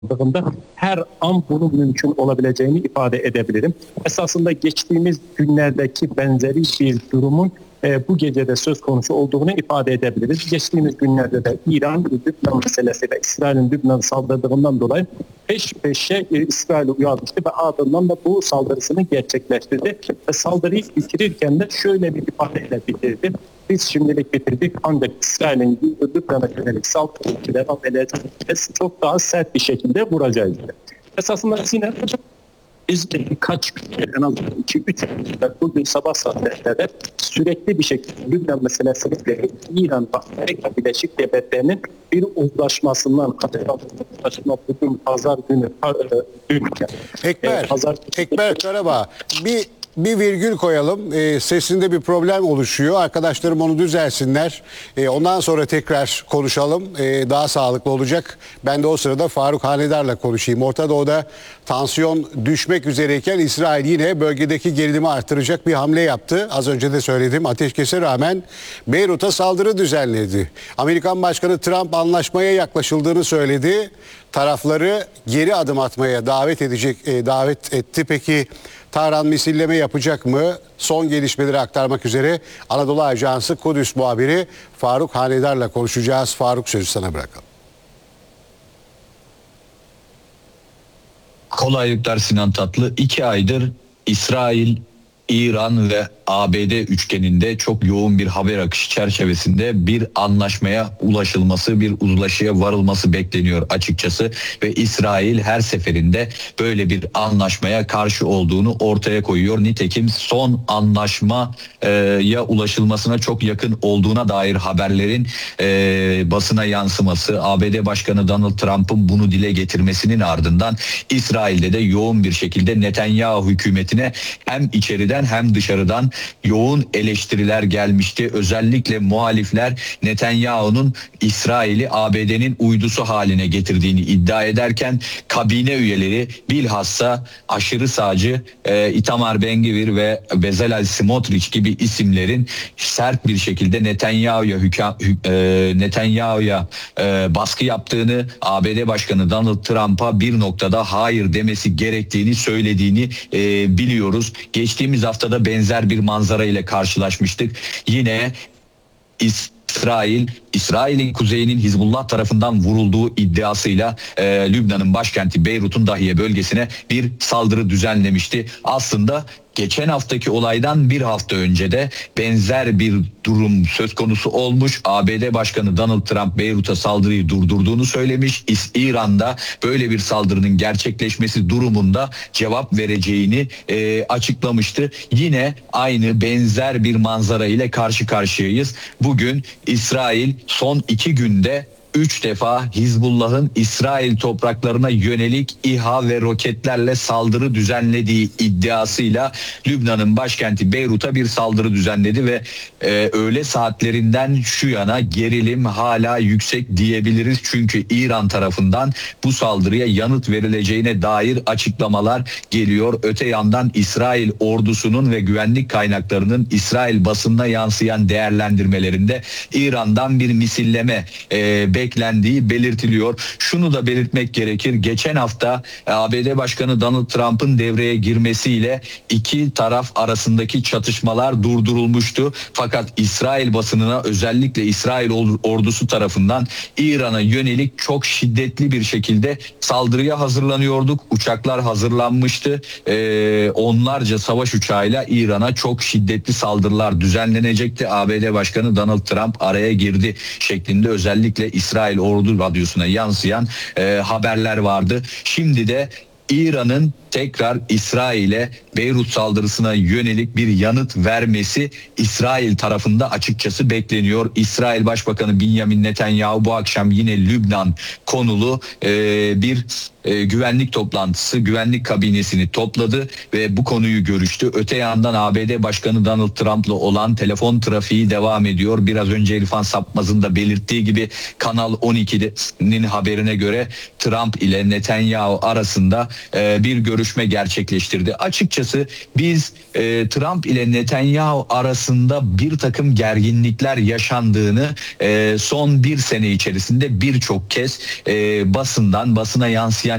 her an bunun mümkün olabileceğini ifade edebilirim. Esasında geçtiğimiz günlerdeki benzeri bir durumun bu gecede söz konusu olduğunu ifade edebiliriz. Geçtiğimiz günlerde de İran, Lübnan meselesiyle İsrail'in Lübnan'a saldırdığından dolayı peş peşe İsrail'i uyarmıştı ve ardından da bu saldırısını gerçekleştirdi. Ve saldırıyı bitirirken de şöyle bir ifadeyle bitirdi. Biz şimdilik bitirdik ancak İsrail'in Lübnan'a yönelik saldırıları devam edeceğiz. Çok daha sert bir şekilde vuracağız. Esasında yine biz birkaç en az 2-3 bugün sabah saatlerinde sürekli bir şekilde Lübnan meselesiyle İran ve Amerika Birleşik Devletleri'nin bir uzlaşmasından bugün pazar günü Ekber Karabağ bir virgül koyalım. Sesinde bir problem oluşuyor. Arkadaşlarım onu düzelsinler. Ondan sonra tekrar konuşalım. Daha sağlıklı olacak. Ben de o sırada Faruk Hanedar'la konuşayım. Orta Doğu'da tansiyon düşmek üzereyken İsrail yine bölgedeki gerilimi artıracak bir hamle yaptı. Az önce de söyledim. Ateşkese rağmen Beyrut'a saldırı düzenledi. Amerikan Başkanı Trump anlaşmaya yaklaşıldığını söyledi. Tarafları geri adım atmaya davet etti. Peki Tahran misilleme yapacak mı? Son gelişmeleri aktarmak üzere Anadolu Ajansı Kudüs muhabiri Faruk Hanedar'la konuşacağız. Faruk, sözü sana bırakalım. Kolaylıklar Sinan Tatlı. 2 aydır İsrail, İran ve ABD üçgeninde çok yoğun bir haber akışı çerçevesinde bir anlaşmaya ulaşılması, bir uzlaşıya varılması bekleniyor açıkçası ve İsrail her seferinde böyle bir anlaşmaya karşı olduğunu ortaya koyuyor. Nitekim son anlaşmaya ulaşılmasına çok yakın olduğuna dair haberlerin basına yansıması, ABD Başkanı Donald Trump'ın bunu dile getirmesinin ardından İsrail'de de yoğun bir şekilde Netanyahu hükümetine hem içeriden hem dışarıdan yoğun eleştiriler gelmişti. Özellikle muhalifler Netanyahu'nun İsrail'i ABD'nin uydusu haline getirdiğini iddia ederken kabine üyeleri bilhassa aşırı sağcı Itamar Ben-Gvir ve Bezalel Smotrich gibi isimlerin sert bir şekilde Netanyahu'ya baskı yaptığını, ABD Başkanı Donald Trump'a bir noktada hayır demesi gerektiğini söylediğini biliyoruz. Geçtiğimiz haftada benzer bir manzara ile karşılaşmıştık. Yine İsrail'in kuzeyinin Hizbullah tarafından vurulduğu iddiasıyla Lübnan'ın başkenti Beyrut'un Dahiye bölgesine bir saldırı düzenlemişti. Aslında geçen haftaki olaydan bir hafta önce de benzer bir durum söz konusu olmuş. ABD Başkanı Donald Trump Beyrut'a saldırıyı durdurduğunu söylemiş. İran'da böyle bir saldırının gerçekleşmesi durumunda cevap vereceğini açıklamıştı. Yine aynı benzer bir manzara ile karşı karşıyayız. Bugün İsrail son 2 günde 3 defa Hizbullah'ın İsrail topraklarına yönelik İHA ve roketlerle saldırı düzenlediği iddiasıyla Lübnan'ın başkenti Beyrut'a bir saldırı düzenledi ve öğle saatlerinden şu yana gerilim hala yüksek diyebiliriz. Çünkü İran tarafından bu saldırıya yanıt verileceğine dair açıklamalar geliyor. Öte yandan İsrail ordusunun ve güvenlik kaynaklarının İsrail basınına yansıyan değerlendirmelerinde İran'dan bir misilleme beklendiği belirtiliyor. Şunu da belirtmek gerekir. Geçen hafta ABD Başkanı Donald Trump'ın devreye girmesiyle iki taraf arasındaki çatışmalar durdurulmuştu. Fakat İsrail basınına, özellikle İsrail ordusu tarafından İran'a yönelik çok şiddetli bir şekilde saldırıya hazırlanıyorduk. Uçaklar hazırlanmıştı. Onlarca savaş uçağıyla İran'a çok şiddetli saldırılar düzenlenecekti. ABD Başkanı Donald Trump araya girdi şeklinde özellikle İsrail ordu radyosuna yansıyan haberler vardı. Şimdi de İran'ın tekrar İsrail'e Beyrut saldırısına yönelik bir yanıt vermesi İsrail tarafında açıkçası bekleniyor. İsrail Başbakanı Benjamin Netanyahu bu akşam yine Lübnan konulu bir güvenlik toplantısı, güvenlik kabinesini topladı ve bu konuyu görüştü. Öte yandan ABD Başkanı Donald Trump'la olan telefon trafiği devam ediyor. Biraz önce İrfan Sapmaz'ın da belirttiği gibi Kanal 12'nin haberine göre Trump ile Netanyahu arasında bir görüşme gerçekleştirdi. Açıkçası biz Trump ile Netanyahu arasında bir takım gerginlikler yaşandığını son bir sene içerisinde birçok kez basına yansıyan